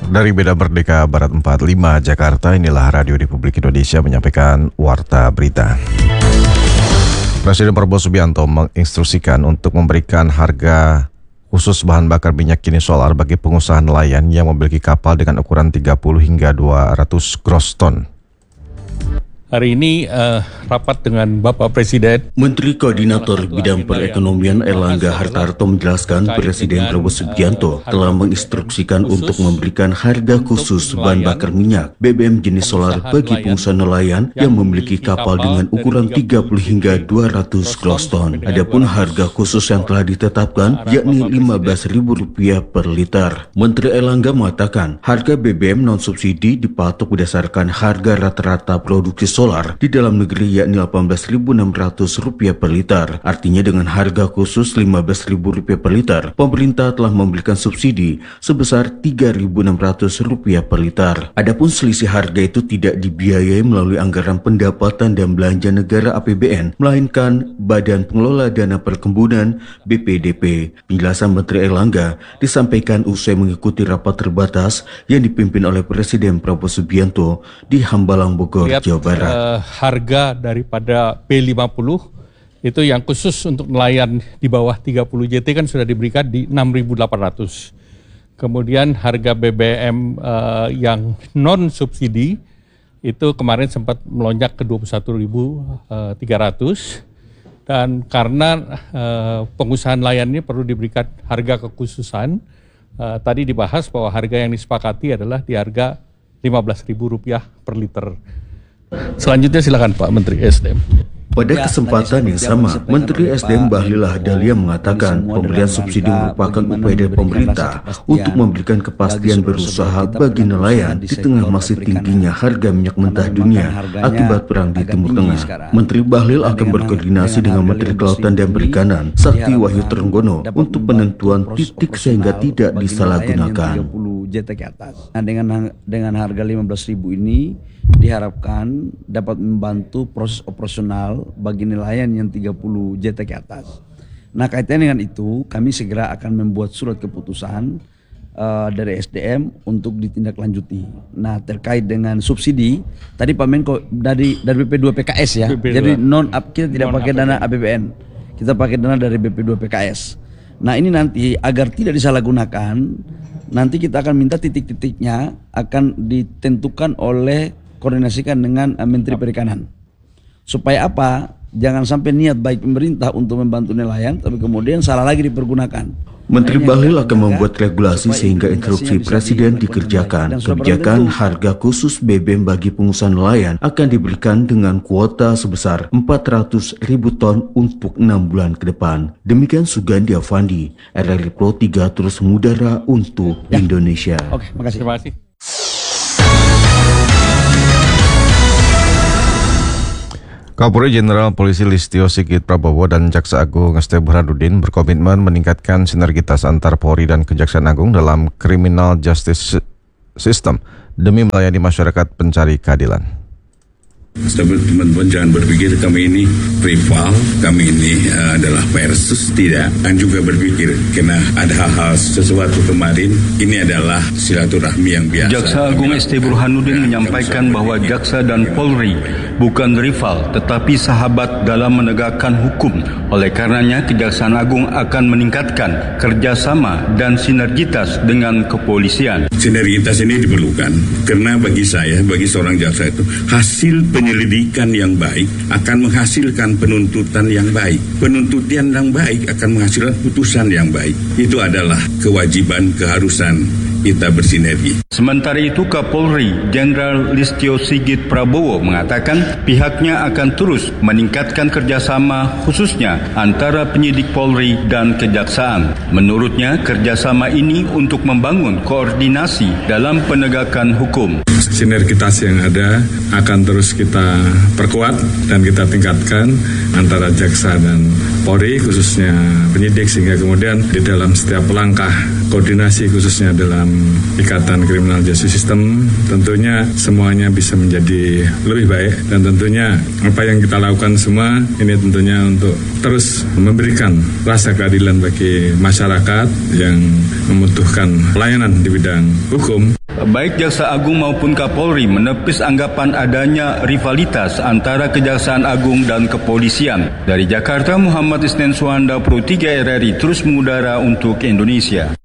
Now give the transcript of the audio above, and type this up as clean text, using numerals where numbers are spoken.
Dari Medan Merdeka Barat 45 Jakarta, inilah Radio Republik Indonesia menyampaikan Warta Berita. Presiden Prabowo Subianto menginstruksikan untuk memberikan harga khusus bahan bakar minyak jenis solar bagi pengusaha nelayan yang memiliki kapal dengan ukuran 30 hingga 200 gross ton. Hari ini rapat dengan Bapak Presiden. Menteri Koordinator Bidang Perekonomian Erlangga Hartarto menjelaskan Presiden Prabowo Subianto telah menginstruksikan untuk memberikan harga khusus bahan bakar minyak BBM jenis solar bagi pengusaha nelayan yang memiliki kapal dengan ukuran 30 hingga 200 gross ton. Adapun harga khusus yang telah ditetapkan yakni Rp15.000 per liter. Menteri Erlangga mengatakan harga BBM non-subsidi dipatok berdasarkan harga rata-rata produksi solar di dalam negeri yakni Rp18.600 per liter. Artinya dengan harga khusus Rp15.000 per liter, pemerintah telah memberikan subsidi sebesar Rp3.600 per liter. Adapun selisih harga itu tidak dibiayai melalui anggaran pendapatan dan belanja negara APBN, melainkan Badan Pengelola Dana Perkebunan BPDP. Penjelasan Menteri Erlangga disampaikan usai mengikuti rapat terbatas yang dipimpin oleh Presiden Prabowo Subianto di Hambalang, Bogor, Jawa Barat. Harga daripada P50 itu yang khusus untuk nelayan di bawah 30 JT kan sudah diberikan di 6.800. Kemudian harga BBM yang non subsidi itu kemarin sempat melonjak ke 21.300 dan karena pengusaha nelayan ini perlu diberikan harga kekhususan, tadi dibahas bahwa harga yang disepakati adalah di harga Rp15.000 per liter. Selanjutnya silakan Pak Menteri SDM. Pada kesempatan yang sama, Menteri SDM Bahlil Lahadalia mengatakan pemberian subsidi merupakan upaya dari pemerintah untuk memberikan kepastian berusaha bagi nelayan di tengah masih tingginya harga minyak mentah dunia akibat perang di Timur Tengah. Menteri Bahlil akan berkoordinasi dengan Menteri Kelautan dan Perikanan Sakti Wahyu Trenggono untuk penentuan titik sehingga tidak disalahgunakan. Nah, dengan harga 15.000 ini diharapkan dapat membantu proses operasional bagi nelayan yang 30 JT ke atas. Nah, kaitannya dengan itu, kami segera akan membuat surat keputusan dari SDM untuk ditindaklanjuti. Nah, terkait dengan subsidi, tadi Pak Menko dari BP2 PKS ya. Jadi kita tidak pakai dana APBN, kita pakai dana dari BP2 PKS. Nah, ini nanti agar tidak disalahgunakan, nanti kita akan minta titik-titiknya akan ditentukan oleh koordinasikan dengan Menteri Perikanan. Supaya apa? Jangan sampai niat baik pemerintah untuk membantu nelayan, tapi kemudian salah lagi dipergunakan. Menteri Bahlil akan membuat regulasi sehingga instruksi Presiden dikerjakan. Kebijakan harga khusus BBM bagi pengusaha nelayan akan diberikan dengan kuota sebesar 400.000 ton untuk 6 bulan ke depan. Demikian Sugandi Avandi, RRI Pro 3 terus mengudara untuk Indonesia. Oke, makasih. Terima kasih. Kapolri Jenderal Polisi Listio Sigit Prabowo dan Jaksa Agung ST Burhanuddin berkomitmen meningkatkan sinergitas antar Polri dan Kejaksaan Agung dalam criminal justice system demi melayani masyarakat pencari keadilan. Teman-teman jangan berpikir kami ini rival, kami ini adalah versus, tidak. Dan juga berpikir karena ada hal-hal sesuatu kemarin, ini adalah silaturahmi yang biasa. Jaksa Agung ST Burhanuddin menyampaikan bahwa Jaksa dan Polri bukan rival, tetapi sahabat dalam menegakkan hukum. Oleh karenanya, Kejaksaan Agung akan meningkatkan kerjasama dan sinergitas dengan kepolisian. Sinergitas ini diperlukan karena bagi saya, bagi seorang jaksa itu, hasil penyelidikan yang baik akan menghasilkan penuntutan yang baik. Penuntutan yang baik akan menghasilkan putusan yang baik. Itu adalah kewajiban, keharusan kita bersinergi. Sementara itu, Kapolri Jenderal Listio Sigit Prabowo mengatakan pihaknya akan terus meningkatkan kerjasama khususnya antara penyidik Polri dan Kejaksaan. Menurutnya, kerjasama ini untuk membangun koordinasi dalam penegakan hukum. Sinergitas yang ada akan terus kita perkuat dan kita tingkatkan antara Jaksa dan Polri, khususnya penyidik, sehingga kemudian di dalam setiap langkah koordinasi khususnya dalam ikatan criminal justice system, tentunya semuanya bisa menjadi lebih baik, dan tentunya apa yang kita lakukan semua ini tentunya untuk terus memberikan rasa keadilan bagi masyarakat yang membutuhkan pelayanan di bidang hukum. baik Jaksa Agung maupun Kapolri menepis anggapan adanya rivalitas antara Kejaksaan Agung dan Kepolisian. Dari Jakarta, Muhammad Isnen Suhanda, Pro 3 RRI terus mengudara untuk Indonesia.